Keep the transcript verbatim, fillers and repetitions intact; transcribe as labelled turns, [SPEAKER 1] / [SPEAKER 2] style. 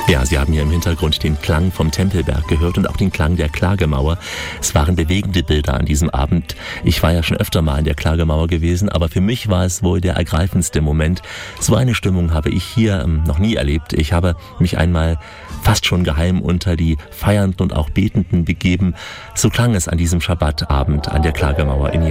[SPEAKER 1] Ja, Sie haben hier im Hintergrund den Klang vom Tempelberg gehört und auch den Klang der Klagemauer. Es waren bewegende Bilder an diesem Abend. Ich war ja schon öfter mal in der Klagemauer gewesen, aber für mich war es wohl der ergreifendste Moment. So eine Stimmung habe ich hier ähm, noch nie erlebt. Ich habe mich einmal fast schon geheim unter die Feiernden und auch Betenden begeben. So klang es an diesem Schabbatabend an der Klagemauer in